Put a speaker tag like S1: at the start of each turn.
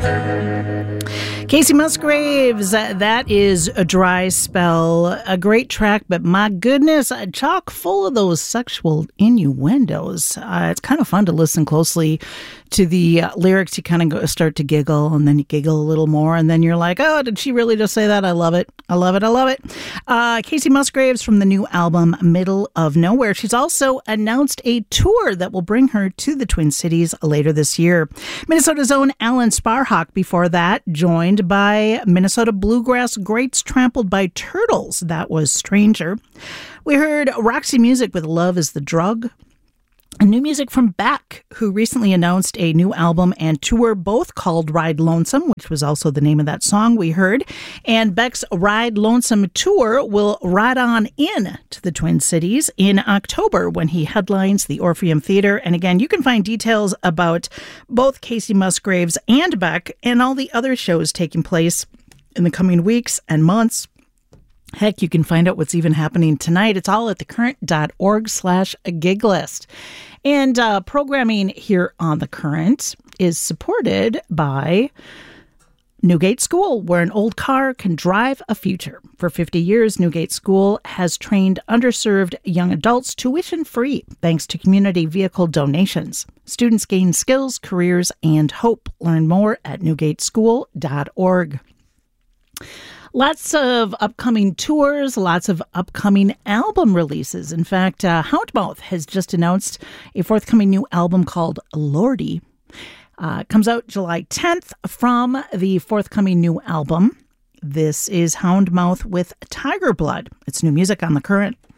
S1: Kacey Musgraves, that is A Dry Spell, a great track, but my goodness, chock full of those sexual innuendos. It's kind of fun to listen closely to the lyrics. You kind of start to giggle, and then you giggle a little more, and then you're like, oh, did she really just say that? I love it. I love it. I love it. Kacey Musgraves from the new album, Middle of Nowhere. She's also announced a tour that will bring her to the Twin Cities later this year. Minnesota's own Alan Sparhawk before that, joined by Minnesota bluegrass greats Trampled by Turtles. That was Stranger. We heard Roxy Music with Love is the Drug. And new music from Beck, who recently announced a new album and tour, both called Ride Lonesome, which was also the name of that song we heard. And Beck's Ride Lonesome tour will ride on in to the Twin Cities in October when he headlines the Orpheum Theater. And again, you can find details about both Kacey Musgraves and Beck and all the other shows taking place in the coming weeks and months. Heck, you can find out what's even happening tonight. It's all at thecurrent.org/gig list. And programming here on The Current is supported by Newgate School, where an old car can drive a future. For 50 years, Newgate School has trained underserved young adults tuition-free thanks to community vehicle donations. Students gain skills, careers, and hope. Learn more at newgateschool.org. Lots of upcoming tours, lots of upcoming album releases. In fact, Houndmouth has just announced a forthcoming new album called Lordy. It comes out July 10th from the forthcoming new album. This is Houndmouth with Tiger Blood. It's new music on The Current.